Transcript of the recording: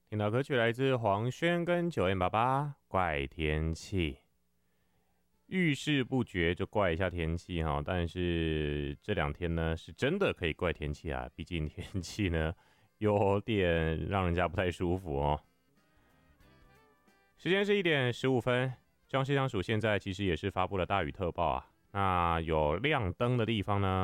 听到歌曲来自黄轩跟9M88怪天气，遇事不决就怪一下天气哈，但是这两天呢是真的可以怪天气啊，毕竟天气呢有点让人家不太舒服哦。时间是1:15，中央气象署现在其实也是发布了大雨特报啊，那有亮灯的地方呢